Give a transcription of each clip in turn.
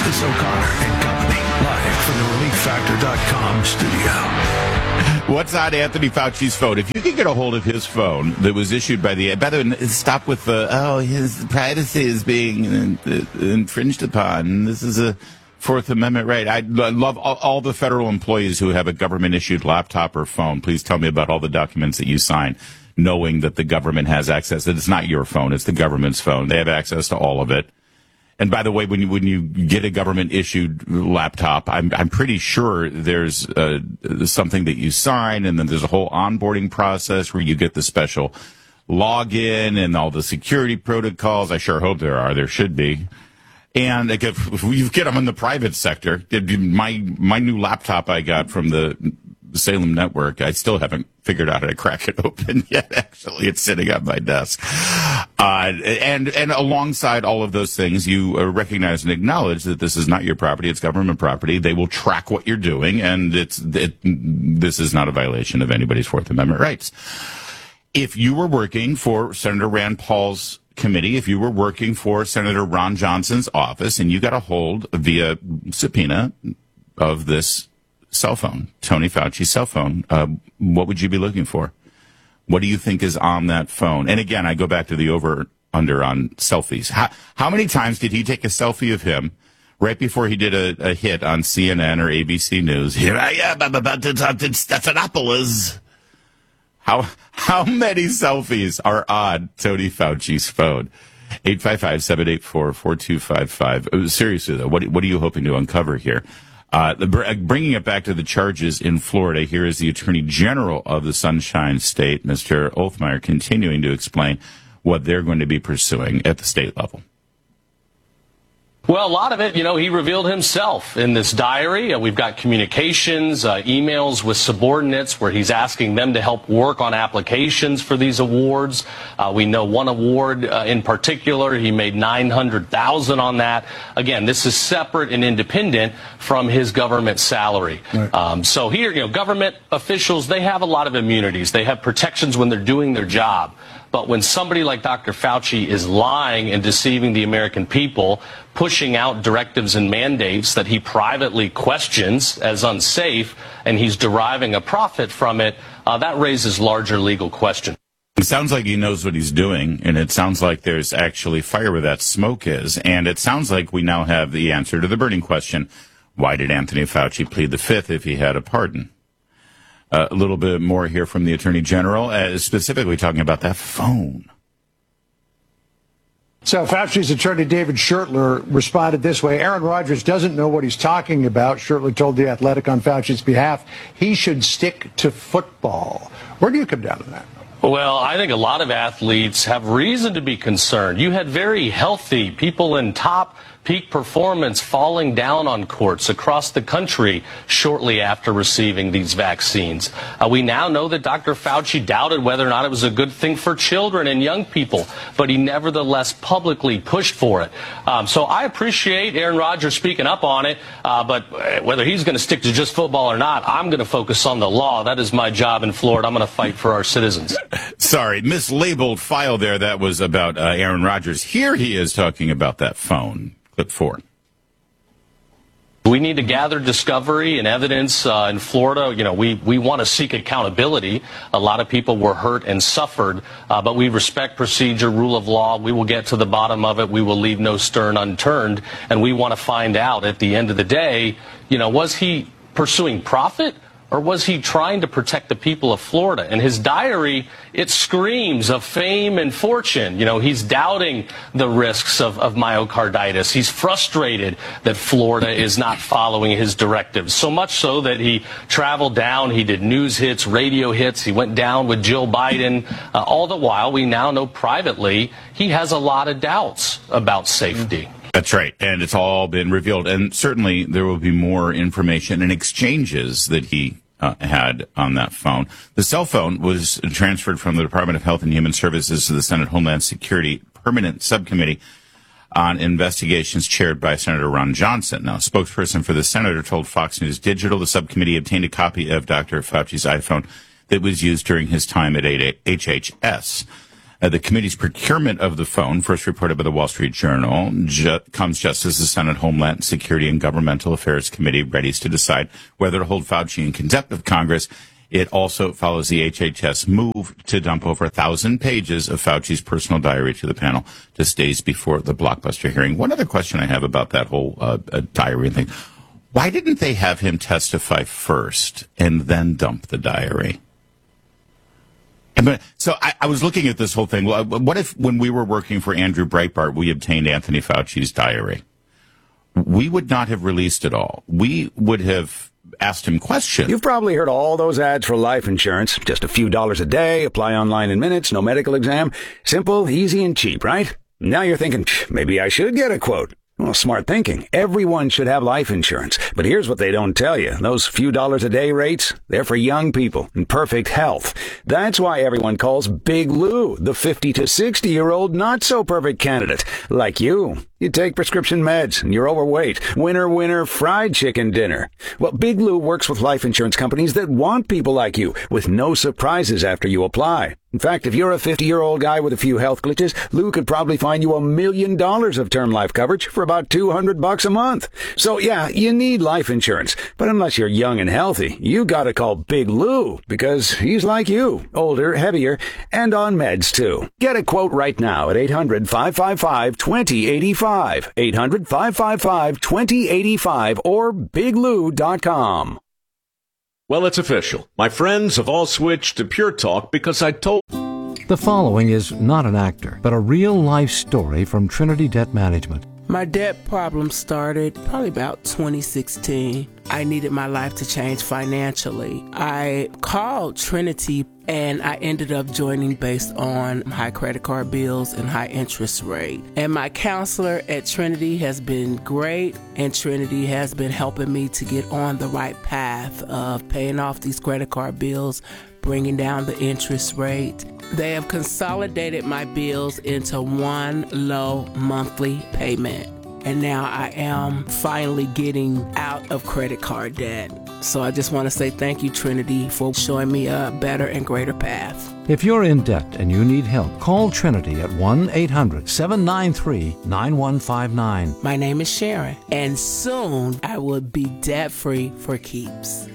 Chris O'Connor and Company, live from the ReliefFactor.com studio. What's on Anthony Fauci's phone? If you could get a hold of his phone that was issued by the... By the way, stop with the, his privacy is being infringed upon. This is a Fourth Amendment right. I love all the federal employees who have a government-issued laptop or phone. Please tell me about all the documents that you sign, knowing that the government has access. That it's not your phone, it's the government's phone. They have access to all of it. And by the way, when you get a government-issued laptop, I'm pretty sure there's something that you sign, and then there's a whole onboarding process where you get the special login and all the security protocols. I sure hope there are. There should be. And if you get them in the private sector, my new laptop I got from the Salem Network, I still haven't figured out how to crack it open yet. Actually, it's sitting on my desk. And alongside all of those things, you recognize and acknowledge that this is not your property; it's government property. They will track what you're doing, and this is not a violation of anybody's Fourth Amendment rights. If you were working for Senator Rand Paul's committee, if you were working for Senator Ron Johnson's office, and you got a hold via subpoena of this cell phone, Tony Fauci's cell phone, what would you be looking for? What do you think is on that phone? And again, I go back to the over-under on selfies. How many times did he take a selfie of him right before he did a hit on CNN or ABC News? Here I am, I'm about to talk to Stephanopoulos. How many selfies are on Tony Fauci's phone? 855-784-4255. Seriously, though, what are you hoping to uncover here? Bringing it back to the charges in Florida, here is the Attorney General of the Sunshine State, Mr. Olthmeyer, continuing to explain what they're going to be pursuing at the state level. Well, a lot of it, he revealed himself in this diary. We've got communications, emails with subordinates where he's asking them to help work on applications for these awards. We know one award in particular, he made $900,000 on that. Again, this is separate and independent from his government salary. Right. So here, government officials, they have a lot of immunities. They have protections when they're doing their job. But when somebody like Dr. Fauci is lying and deceiving the American people, pushing out directives and mandates that he privately questions as unsafe, and he's deriving a profit from it, that raises larger legal questions. It sounds like he knows what he's doing, and it sounds like there's actually fire where that smoke is, and it sounds like we now have the answer to the burning question. Why did Anthony Fauci plead the Fifth if he had a pardon? A little bit more here from the Attorney General, specifically talking about that phone. So Fauci's attorney, David Schertler, responded this way. Aaron Rodgers doesn't know what he's talking about. Schertler told The Athletic on Fauci's behalf he should stick to football. Where do you come down on that? Well, I think a lot of athletes have reason to be concerned. You had very healthy people in top peak performance falling down on courts across the country shortly after receiving these vaccines. We now know that Dr. Fauci doubted whether or not it was a good thing for children and young people, but he nevertheless publicly pushed for it. So I appreciate Aaron Rodgers speaking up on it, but whether he's going to stick to just football or not, I'm going to focus on the law. That is my job in Florida. I'm going to fight for our citizens. Sorry, mislabeled file there. That was about Aaron Rodgers. Here he is talking about that phone. Clip 4. We need to gather discovery and evidence in Florida. We want to seek accountability. A lot of people were hurt and suffered, but we respect procedure, rule of law. We will get to the bottom of it. We will leave no stone unturned, and we want to find out at the end of the day, was he pursuing profit? Or was he trying to protect the people of Florida? And his diary, it screams of fame and fortune. He's doubting the risks of myocarditis. He's frustrated that Florida is not following his directives. So much so that he traveled down, he did news hits, radio hits, he went down with Jill Biden. All the while, we now know privately he has a lot of doubts about safety. That's right, and it's all been revealed, and certainly there will be more information and exchanges that he had on that phone. The cell phone was transferred from the Department of Health and Human Services to the Senate Homeland Security Permanent Subcommittee on Investigations chaired by Senator Ron Johnson. Now, a spokesperson for the senator told Fox News Digital the subcommittee obtained a copy of Dr. Fauci's iPhone that was used during his time at HHS. The committee's procurement of the phone, first reported by the Wall Street Journal, comes just as the Senate Homeland Security and Governmental Affairs Committee readies to decide whether to hold Fauci in contempt of Congress. It also follows the HHS move to dump over 1,000 pages of Fauci's personal diary to the panel just days before the blockbuster hearing. One other question I have about that whole diary thing. Why didn't they have him testify first and then dump the diary? So I was looking at this whole thing. Well, what if when we were working for Andrew Breitbart, we obtained Anthony Fauci's diary? We would not have released it all. We would have asked him questions. You've probably heard all those ads for life insurance. Just a few dollars a day, apply online in minutes, no medical exam. Simple, easy, and cheap, right? Now you're thinking, maybe I should get a quote. Well, smart thinking. Everyone should have life insurance. But here's what they don't tell you. Those few dollars a day rates, they're for young people in perfect health. That's why everyone calls Big Lou the 50 to 60-year-old not-so-perfect candidate. Like you. You take prescription meds and you're overweight. Winner, winner, fried chicken dinner. Well, Big Lou works with life insurance companies that want people like you with no surprises after you apply. In fact, if you're a 50-year-old guy with a few health glitches, Lou could probably find you $1 million of term life coverage for about $200 a month. So yeah, you need life insurance. But unless you're young and healthy, you gotta call Big Lou because he's like you, older, heavier, and on meds too. Get a quote right now at 800-555-2085. 800-555-2085 or biglou.com. Well, it's official. My friends have all switched to Pure Talk because I told... The following is not an actor, but a real-life story from Trinity Debt Management. My debt problem started probably about 2016. I needed my life to change financially. I called Trinity and I ended up joining based on high credit card bills and high interest rate. And my counselor at Trinity has been great, and Trinity has been helping me to get on the right path of paying off these credit card bills, bringing down the interest rate. They have consolidated my bills into one low monthly payment. And now I am finally getting out of credit card debt. So I just want to say thank you, Trinity, for showing me a better and greater path. If you're in debt and you need help, call Trinity at 1-800-793-9159. My name is Sharon, and soon I will be debt-free for keeps.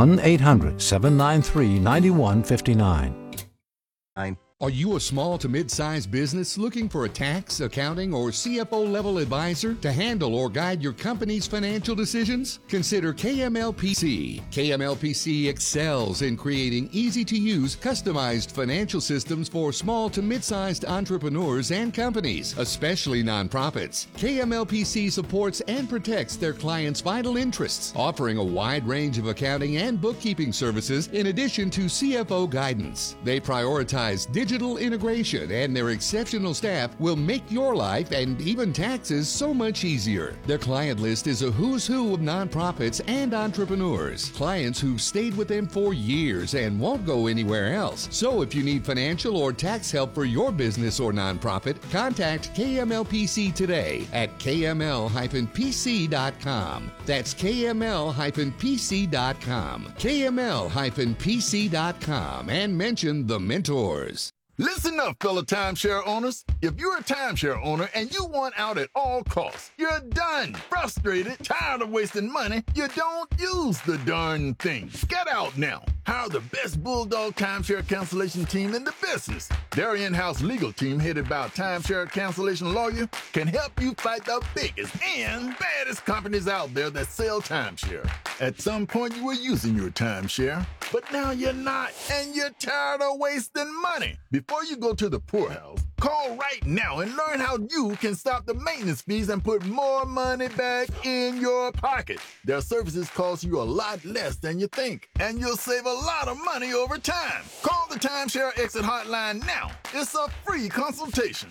1-800-793-9159. Are you a small to mid-sized business looking for a tax, accounting, or CFO-level advisor to handle or guide your company's financial decisions? Consider KMLPC. KMLPC excels in creating easy-to-use, customized financial systems for small to mid-sized entrepreneurs and companies, especially nonprofits. KMLPC supports and protects their clients' vital interests, offering a wide range of accounting and bookkeeping services in addition to CFO guidance. They prioritize digital integration, and their exceptional staff will make your life and even taxes so much easier. Their client list is a who's who of nonprofits and entrepreneurs, clients who've stayed with them for years and won't go anywhere else. So if you need financial or tax help for your business or nonprofit, contact KMLPC today at kml-pc.com. That's kml-pc.com. kml-pc.com, and mention the mentors. Listen up, fellow timeshare owners. If you're a timeshare owner and you want out at all costs, you're done, frustrated, tired of wasting money, you don't use the darn thing. Get out now. Hire the best Bulldog timeshare cancellation team in the business. Their in-house legal team, headed by a timeshare cancellation lawyer, can help you fight the biggest and baddest companies out there that sell timeshare. At some point, you were using your timeshare, but now you're not, and you're tired of wasting money. Before you go to the poorhouse, call right now and learn how you can stop the maintenance fees and put more money back in your pocket. Their services cost you a lot less than you think, and you'll save a lot of money over time. Call the Timeshare Exit Hotline now. It's a free consultation.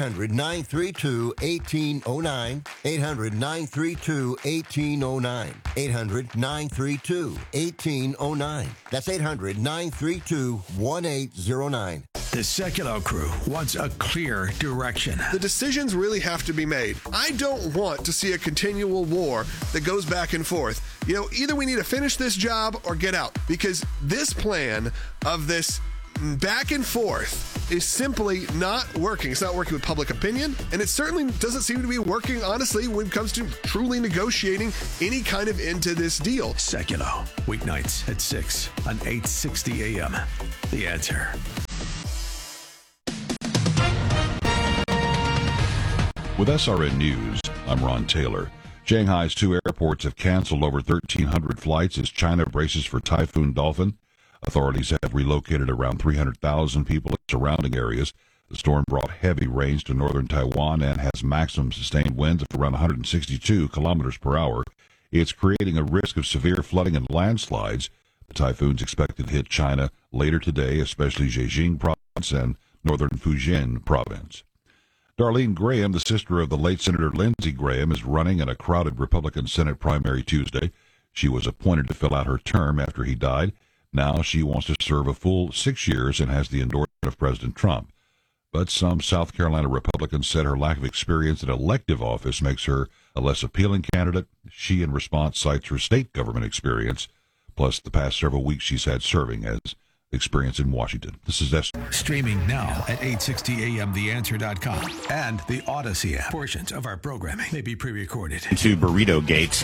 800-932-1809. 800-932-1809. 800-932-1809. That's 800-932-1809. The Sekulow crew wants a clear direction. The decisions really have to be made. I don't want to see a continual war that goes back and forth. You know, either we need to finish this job or get out, because this plan of this back and forth is simply not working. It's not working with public opinion, and it certainly doesn't seem to be working, honestly, when it comes to truly negotiating any kind of end to this deal. Sekulow, weeknights at 6 on 860 AM. The Answer. With SRN News, I'm Ron Taylor. Shanghai's 2 airports have canceled over 1,300 flights as China braces for Typhoon Dolphin. Authorities have relocated around 300,000 people in surrounding areas. The storm brought heavy rains to northern Taiwan and has maximum sustained winds of around 162 kilometers per hour. It's creating a risk of severe flooding and landslides. The typhoon's expected to hit China later today, especially Zhejiang province and northern Fujian province. Darlene Graham, the sister of the late Senator Lindsey Graham, is running in a crowded Republican Senate primary Tuesday. She was appointed to fill out her term after he died. Now she wants to serve a full 6 years and has the endorsement of President Trump. But some South Carolina Republicans said her lack of experience in elective office makes her a less appealing candidate. She, in response, cites her state government experience, plus the past several weeks she's had serving as experience in Washington. This is Esther. Streaming now at 860amtheanswer.com and the Odyssey app. Portions of our programming may be pre-recorded. To Burrito Gate.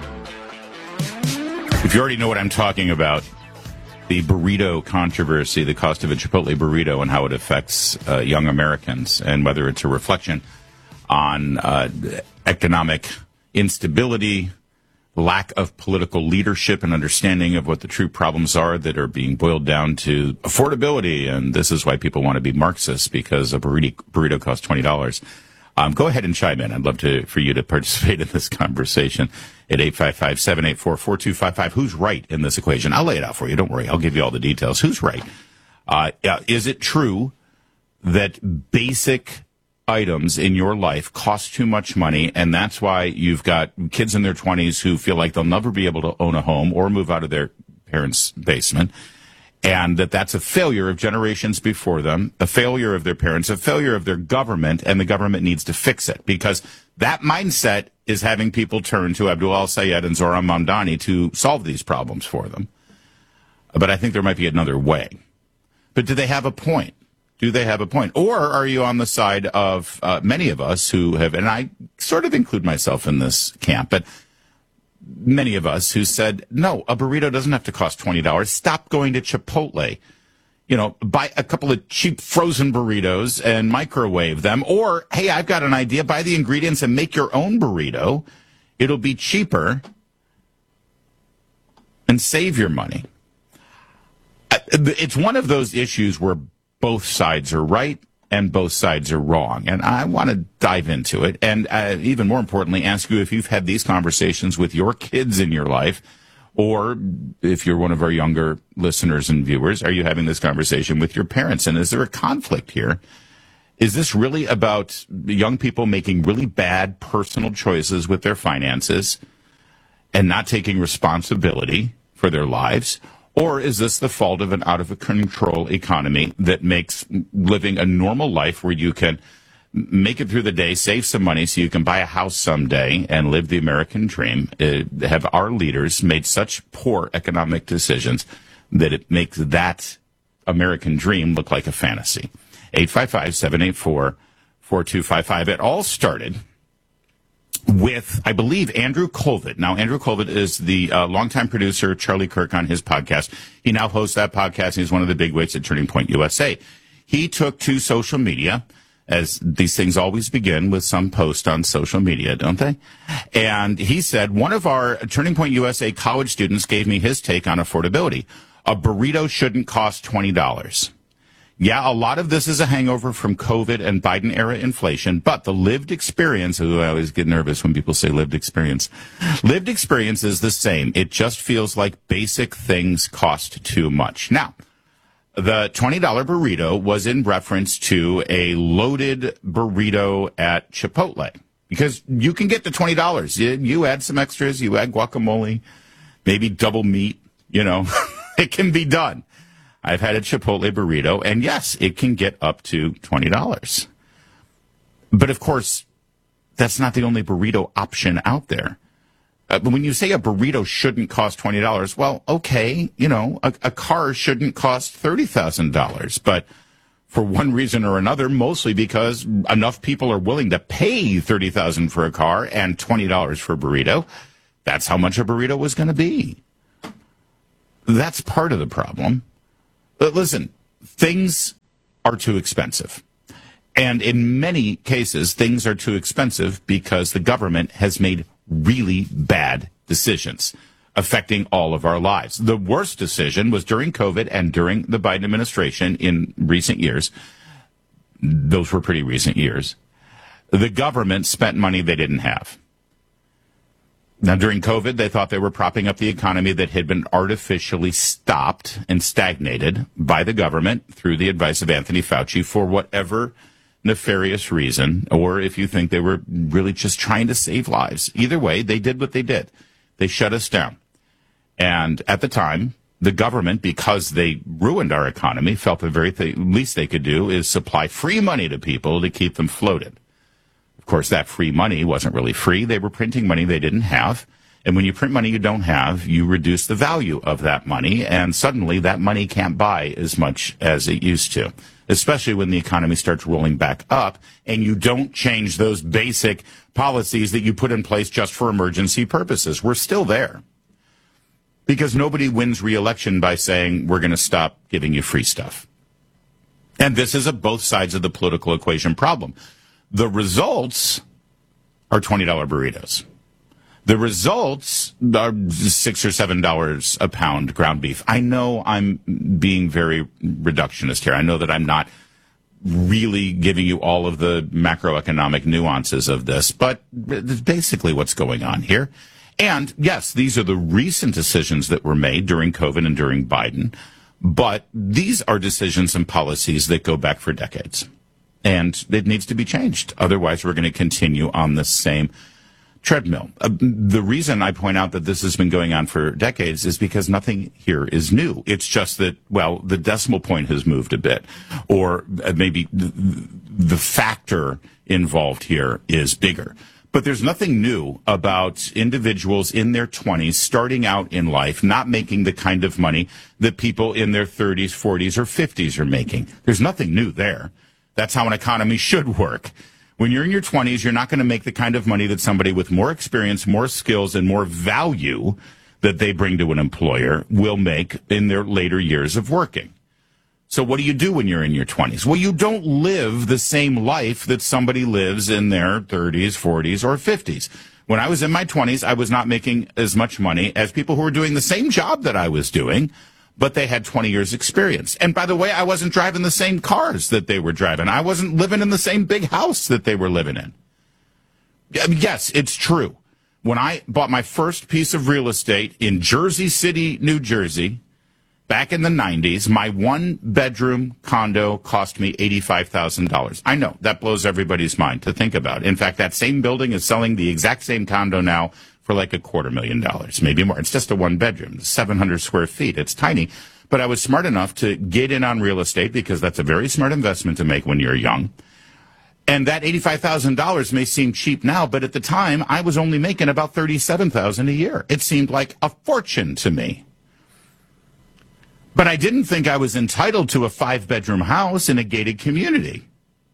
If you already know what I'm talking about, the burrito controversy, the cost of a Chipotle burrito and how it affects young Americans, and whether it's a reflection on economic instability, lack of political leadership and understanding of what the true problems are that are being boiled down to affordability. And this is why people want to be Marxists, because a burrito costs $20. Go ahead and chime in. I'd love for you to participate in this conversation at 855-784-4255. Who's right in this equation? I'll lay it out for you. Don't worry. I'll give you all the details. Who's right? Is it true that basic items in your life cost too much money, and that's why you've got kids in their 20s who feel like they'll never be able to own a home or move out of their parents' basement, and that's a failure of generations before them, a failure of their parents, a failure of their government, and the government needs to fix it, because that mindset is having people turn to Abdul al-Sayed and Zohran Mamdani to solve these problems for them. But I think there might be another way. But do they have a point? Do they have a point? Or are you on the side of many of us who have, and I sort of include myself in this camp, but many of us who said, no, a burrito doesn't have to cost $20. Stop going to Chipotle. You know, buy a couple of cheap frozen burritos and microwave them. Or, hey, I've got an idea. Buy the ingredients and make your own burrito. It'll be cheaper and save your money. It's one of those issues where both sides are right and both sides are wrong. And I want to dive into it. And even more importantly, ask you if you've had these conversations with your kids in your life, or if you're one of our younger listeners and viewers, are you having this conversation with your parents? And is there a conflict here? Is this really about young people making really bad personal choices with their finances and not taking responsibility for their lives? Or is this the fault of an out-of-control economy that makes living a normal life where you can make it through the day, save some money so you can buy a house someday and live the American dream? Have our leaders made such poor economic decisions that it makes that American dream look like a fantasy? 855-784-4255. It all started with, I believe, Andrew Colvett. Now, Andrew Colvett is the longtime producer, Charlie Kirk, on his podcast. He now hosts that podcast. He's one of the bigwigs at Turning Point USA. He took to social media, as these things always begin with some post on social media, don't they? And he said, one of our Turning Point USA college students gave me his take on affordability. A burrito shouldn't cost $20. Yeah, a lot of this is a hangover from COVID and Biden-era inflation, but the lived experience, I always get nervous when people say lived experience. Lived experience is the same. It just feels like basic things cost too much. Now, the $20 burrito was in reference to a loaded burrito at Chipotle, because you can get the $20. You add some extras, you add guacamole, maybe double meat, it can be done. I've had a Chipotle burrito, and yes, it can get up to $20. But of course, that's not the only burrito option out there. when you say a burrito shouldn't cost $20, well, okay, you know, a car shouldn't cost $30,000. But for one reason or another, mostly because enough people are willing to pay $30,000 for a car and $20 for a burrito, that's how much a burrito was going to be. That's part of the problem. But listen, things are too expensive. And in many cases, things are too expensive because the government has made really bad decisions affecting all of our lives. The worst decision was during COVID and during the Biden administration in recent years. Those were pretty recent years. The government spent money they didn't have. Now, during COVID, they thought they were propping up the economy that had been artificially stopped and stagnated by the government through the advice of Anthony Fauci for whatever nefarious reason, or if you think they were really just trying to save lives. Either way, they did what they did. They shut us down. And at the time, the government, because they ruined our economy, felt the very least they could do is supply free money to people to keep them floated. Of course, that free money wasn't really free. They were printing money they didn't have. And when you print money you don't have, you reduce the value of that money, and suddenly that money can't buy as much as it used to, especially when the economy starts rolling back up and you don't change those basic policies that you put in place just for emergency purposes. We're still there because nobody wins re-election by saying we're going to stop giving you free stuff. And this is a both sides of the political equation problem. The results are $20 burritos. The results are $6 or $7 a pound ground beef. I know I'm being very reductionist here. I know that I'm not really giving you all of the macroeconomic nuances of this, but it's basically what's going on here. And yes, these are the recent decisions that were made during COVID and during Biden, but these are decisions and policies that go back for decades. And it needs to be changed. Otherwise, we're going to continue on the same treadmill. The reason I point out that this has been going on for decades is because nothing here is new. It's just that, well, the decimal point has moved a bit, or maybe the factor involved here is bigger. But there's nothing new about individuals in their 20s starting out in life, not making the kind of money that people in their 30s, 40s, or 50s are making. There's nothing new there. That's how an economy should work. When you're in your 20s, you're not going to make the kind of money that somebody with more experience, more skills, and more value that they bring to an employer will make in their later years of working. So what do you do when you're in your 20s? Well, you don't live the same life that somebody lives in their 30s, 40s, or 50s. When I was in my 20s, I was not making as much money as people who were doing the same job that I was doing, but they had 20 years experience. And by the way, I wasn't driving the same cars that they were driving. I wasn't living in the same big house that they were living in. Yes, it's true. When I bought my first piece of real estate in Jersey City, New Jersey, back in the 90s, my one-bedroom condo cost me $85,000. I know, that blows everybody's mind to think about. In fact, that same building is selling the exact same condo now for like $250,000, maybe more. It's just a one-bedroom, 700 square feet. It's tiny. But I was smart enough to get in on real estate because that's a very smart investment to make when you're young. And that $85,000 may seem cheap now, but at the time, I was only making about $37,000 a year. It seemed like a fortune to me. But I didn't think I was entitled to a 5-bedroom house in a gated community.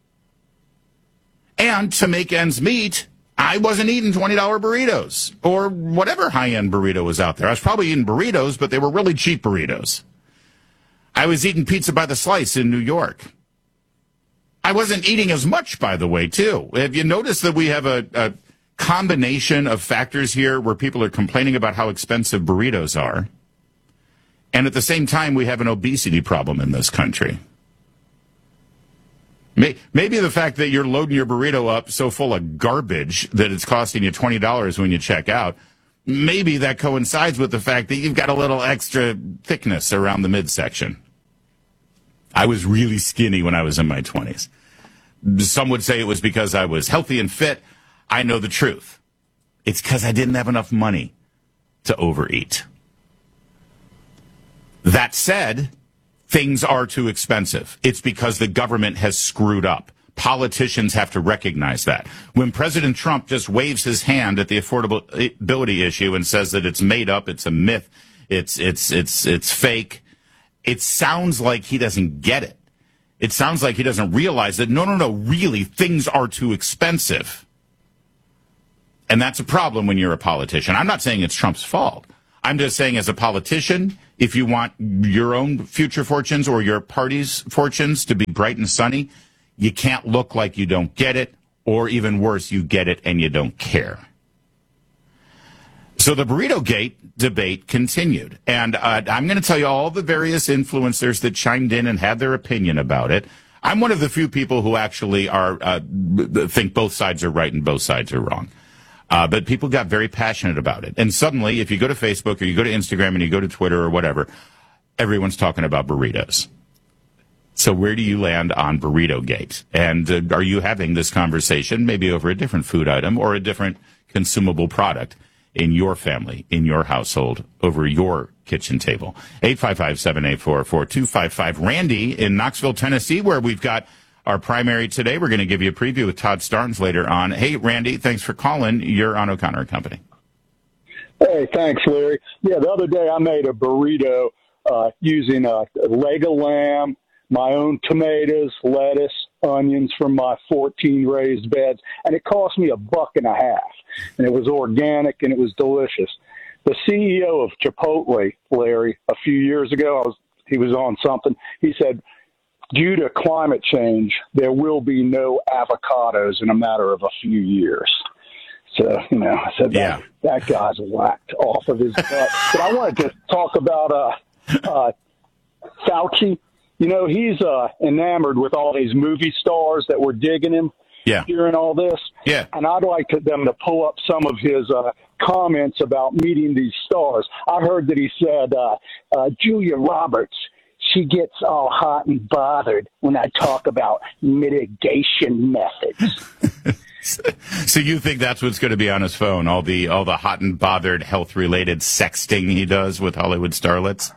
And to make ends meet, I wasn't eating $20 burritos or whatever high-end burrito was out there. I was probably eating burritos, but they were really cheap burritos. I was eating pizza by the slice in New York. I wasn't eating as much, by the way, too. Have you noticed that we have a combination of factors here where people are complaining about how expensive burritos are? And at the same time, we have an obesity problem in this country. Maybe the fact that you're loading your burrito up so full of garbage that it's costing you $20 when you check out, maybe that coincides with the fact that you've got a little extra thickness around the midsection. I was really skinny when I was in my 20s. Some would say it was because I was healthy and fit. I know the truth. It's because I didn't have enough money to overeat. That said, things are too expensive. It's because the government has screwed up. politicians have to recognize that. When President Trump just waves his hand at the affordability issue and says that it's made up, it's a myth, it's fake, it sounds like he doesn't get it. It sounds like he doesn't realize that, no, really, things are too expensive. And that's a problem when you're a politician. I'm not saying it's Trump's fault. I'm just saying as a politician, if you want your own future fortunes or your party's fortunes to be bright and sunny, you can't look like you don't get it, or even worse, you get it and you don't care. So the Burrito Gate debate continued, and I'm going to tell you all the various influencers that chimed in and had their opinion about it. I'm one of the few people who actually think both sides are right and both sides are wrong. But people got very passionate about it. And suddenly, if you go to Facebook or you go to Instagram and you go to Twitter or whatever, everyone's talking about burritos. So where do you land on Burrito Gate? And are you having this conversation maybe over a different food item or a different consumable product in your family, in your household, over your kitchen table? 855-784-4255. Randy in Knoxville, Tennessee, where we've got our primary today. We're going to give you a preview with Todd Starnes later on. Hey, Randy, thanks for calling. You're on O'Connor & Company. Hey, thanks, Larry. Yeah, the other day I made a burrito using a leg of lamb, my own tomatoes, lettuce, onions from my 14 raised beds, and it cost me $1.50. And it was organic and it was delicious. The CEO of Chipotle, Larry, a few years ago, he was on something. He said, due to climate change, there will be no avocados in a matter of a few years. So, I said that guy's whacked off of his butt. But I wanted to talk about Fauci. He's enamored with all these movie stars that were digging him during all this. Yeah. And I'd like them to pull up some of his comments about meeting these stars. I heard that he said, Julia Roberts, she gets all hot and bothered when I talk about mitigation methods. So you think that's what's going to be on his phone, all the hot and bothered health-related sexting he does with Hollywood starlets?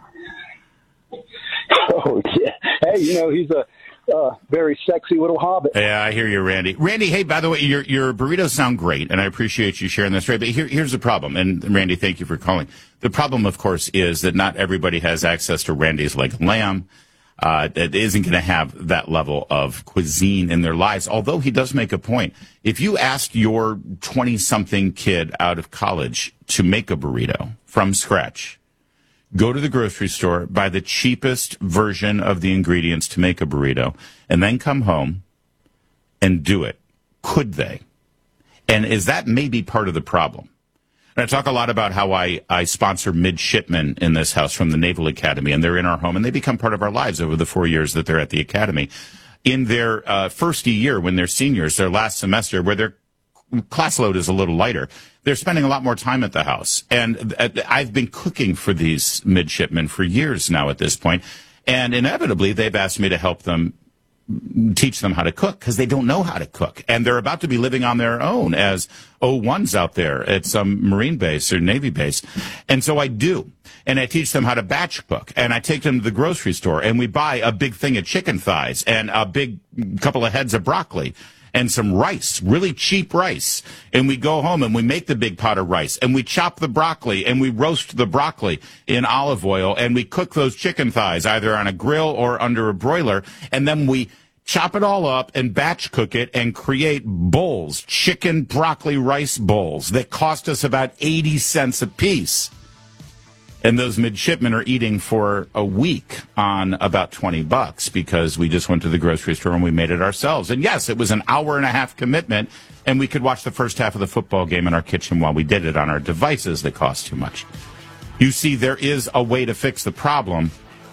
Oh, yeah. Hey, he's a very sexy little hobbit. Yeah, I hear you, Randy. Randy, hey, by the way, your burritos sound great, and I appreciate you sharing that story. But here's the problem, and Randy, thank you for calling. The problem, of course, is that not everybody has access to Randy's leg of lamb. That isn't going to have that level of cuisine in their lives, although he does make a point. If you asked your 20-something kid out of college to make a burrito from scratch, go to the grocery store, buy the cheapest version of the ingredients to make a burrito, and then come home and do it, could they? And is that maybe part of the problem? And I talk a lot about how I sponsor midshipmen in this house from the Naval Academy, and they're in our home, and they become part of our lives over the 4 years that they're at the academy. In their first year, when they're seniors, their last semester, where their class load is a little lighter, they're spending a lot more time at the house. And I've been cooking for these midshipmen for years now at this point, and inevitably they've asked me to help them teach them how to cook because they don't know how to cook. And they're about to be living on their own as O1s out there at some Marine base or Navy base. And so I do. And I teach them how to batch cook. And I take them to the grocery store and we buy a big thing of chicken thighs and a big couple of heads of broccoli and some rice, really cheap rice. And we go home and we make the big pot of rice and we chop the broccoli and we roast the broccoli in olive oil and we cook those chicken thighs either on a grill or under a broiler. And then we chop it all up and batch cook it and create bowls, chicken, broccoli, rice bowls that cost us about 80 cents a piece. And those midshipmen are eating for a week on about $20 because we just went to the grocery store and we made it ourselves. And yes, it was an hour-and-a-half commitment, and we could watch the first half of the football game in our kitchen while we did it on our devices that cost too much. You see, there is a way to fix the problem,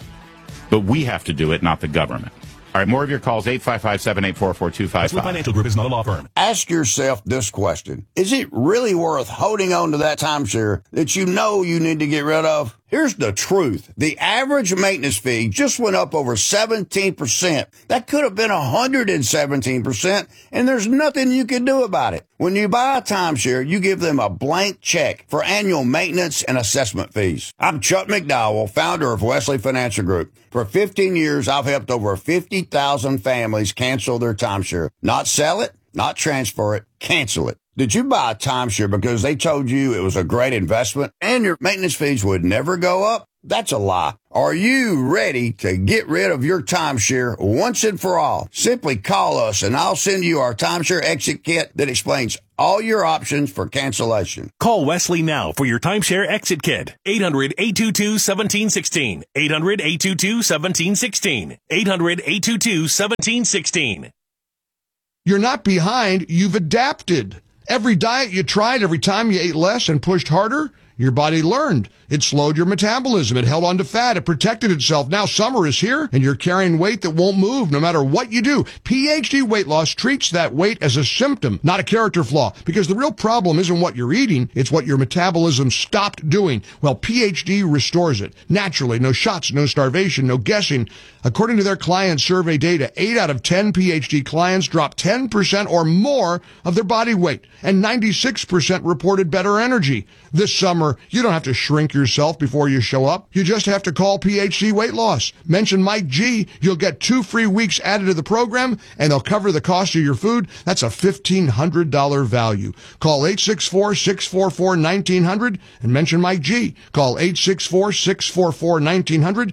but we have to do it, not the government. All right, more of your calls, 855-784-4255. Westwood Financial Group is not a law firm. Ask yourself this question. Is it really worth holding on to that timeshare that you know you need to get rid of? Here's the truth. The average maintenance fee just went up over 17%. That could have been 117%, and there's nothing you can do about it. When you buy a timeshare, you give them a blank check for annual maintenance and assessment fees. I'm Chuck McDowell, founder of Wesley Financial Group. For 15 years, I've helped over 50,000 families cancel their timeshare. Not sell it, not transfer it, cancel it. Did you buy a timeshare because they told you it was a great investment and your maintenance fees would never go up? That's a lie. Are you ready to get rid of your timeshare once and for all? Simply call us and I'll send you our timeshare exit kit that explains all your options for cancellation. Call Wesley now for your timeshare exit kit. 800-822-1716. 800-822-1716. 800-822-1716. You're not behind, you've adapted. Every diet you tried, every time you ate less and pushed harder, your body learned. It slowed your metabolism. It held on to fat. It protected itself. Now summer is here, and you're carrying weight that won't move no matter what you do. PhD Weight Loss treats that weight as a symptom, not a character flaw, because the real problem isn't what you're eating, it's what your metabolism stopped doing. Well, PhD restores it. Naturally, no shots, no starvation, no guessing. According to their client survey data, 8 out of 10 PhD clients dropped 10% or more of their body weight, and 96% reported better energy. This summer, you don't have to shrink yourself before you show up. You just have to call PhD Weight Loss. Mention Mike G. You'll get 2 free weeks added to the program, and they'll cover the cost of your food. That's a $1,500 value. Call 864-644-1900 and mention Mike G. Call 864-644-1900,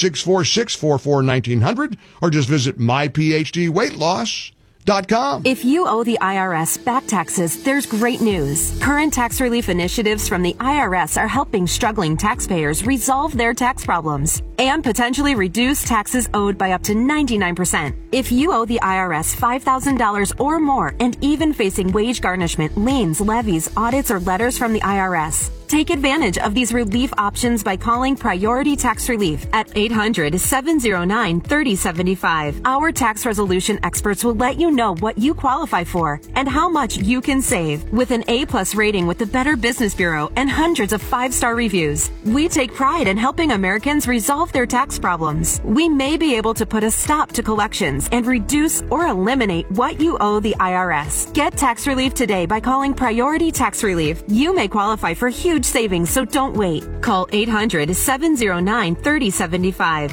864-644-1900, or just visit myphdweightloss.com. If you owe the IRS back taxes, there's great news. Current tax relief initiatives from the IRS are helping struggling taxpayers resolve their tax problems and potentially reduce taxes owed by up to 99%. If you owe the IRS $5,000 or more and even facing wage garnishment, liens, levies, audits, or letters from the IRS, take advantage of these relief options by calling Priority Tax Relief at 800-709-3075. Our tax resolution experts will let you know what you qualify for and how much you can save. With an A+ rating with the Better Business Bureau and hundreds of 5-star reviews, we take pride in helping Americans resolve their tax problems. We may be able to put a stop to collections and reduce or eliminate what you owe the IRS. Get tax relief today by calling Priority Tax Relief. You may qualify for huge savings, so don't wait. Call 800-709-3075.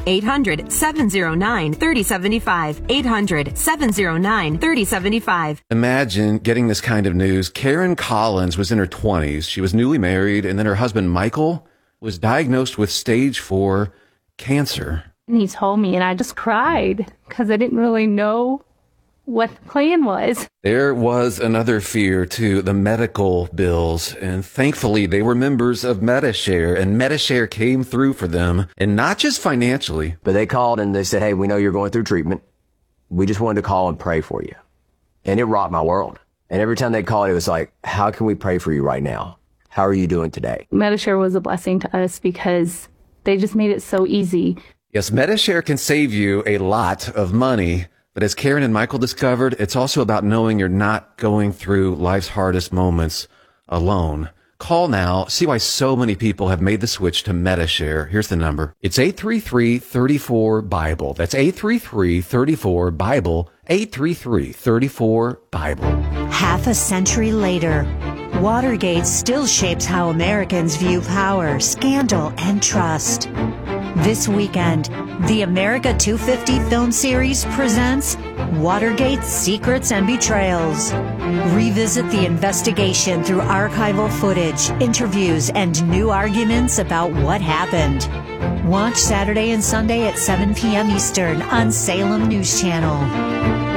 800-709-3075. 800-709-3075. Imagine getting this kind of news. Karen Collins was in her 20s. She was newly married, and then her husband, Michael, was diagnosed with stage 4 cancer. And he told me, and I just cried because I didn't really know what the plan was. There was another fear, too, the medical bills. And thankfully, they were members of Medi-Share, and Medi-Share came through for them, and not just financially. But they called and they said, hey, we know you're going through treatment. We just wanted to call and pray for you. And it rocked my world. And every time they called, it was like, how can we pray for you right now? How are you doing today? Medi-Share was a blessing to us because they just made it so easy. Yes, Medi-Share can save you a lot of money. But as Karen and Michael discovered, it's also about knowing you're not going through life's hardest moments alone. Call now. See why so many people have made the switch to Medi-Share. Here's the number. It's 833-34-BIBLE. That's 833-34-BIBLE. 833-34-BIBLE. Half a century later, Watergate still shapes how Americans view power, scandal, and trust. This weekend, the America 250 film series presents Watergate Secrets and Betrayals. Revisit the investigation through archival footage, interviews, and new arguments about what happened. Watch Saturday and Sunday at 7 p.m. Eastern on Salem News Channel.